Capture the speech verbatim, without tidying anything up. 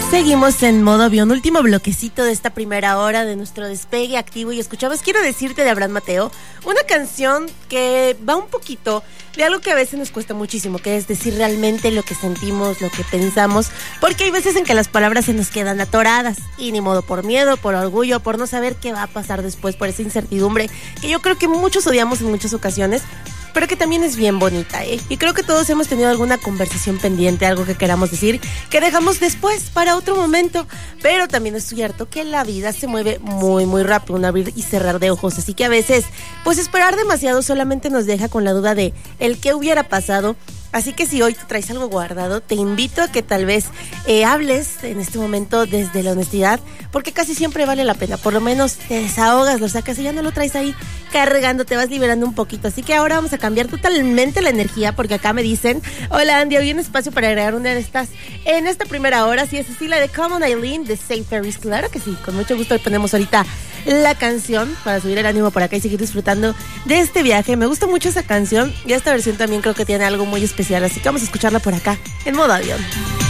Seguimos en modo avión, último bloquecito de esta primera hora de nuestro despegue activo y escuchamos Quiero decirte de Abraham Mateo, una canción que va un poquito de algo que a veces nos cuesta muchísimo, que es decir realmente lo que sentimos, lo que pensamos, porque hay veces en que las palabras se nos quedan atoradas y ni modo, por miedo, por orgullo, por no saber qué va a pasar después, por esa incertidumbre que yo creo que muchos odiamos en muchas ocasiones, pero que también es bien bonita, ¿eh? Y creo que todos hemos tenido alguna conversación pendiente, algo que queramos decir, que dejamos después para otro momento, pero también es cierto que la vida se mueve muy, muy rápido, un abrir y cerrar de ojos, así que a veces, pues esperar demasiado solamente nos deja con la duda de el qué hubiera pasado. Así que si hoy tú traes algo guardado, te invito a que tal vez eh, hables en este momento desde la honestidad, porque casi siempre vale la pena. Por lo menos te desahogas, lo sacas y ya no lo traes ahí cargando, te vas liberando un poquito. Así que ahora vamos a cambiar totalmente la energía, porque acá me dicen, hola Andy, ¿hay un espacio para agregar una de estas en esta primera hora? Si es así, la de Come On Eileen de Saint Ferris. Claro que sí, con mucho gusto ponemos ahorita la canción para subir el ánimo por acá y seguir disfrutando de este viaje. Me gusta mucho esa canción y esta versión también creo que tiene algo muy especial, así que vamos a escucharla por acá en modo avión.